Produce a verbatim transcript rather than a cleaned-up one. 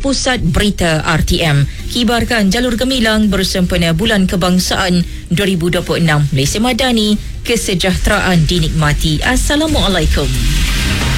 Pusat Berita R T M. Kibarkan jalur gemilang bersempena Bulan Kebangsaan dua ribu dua puluh enam. Malaysia Madani, kesejahteraan dinikmati. Assalamualaikum.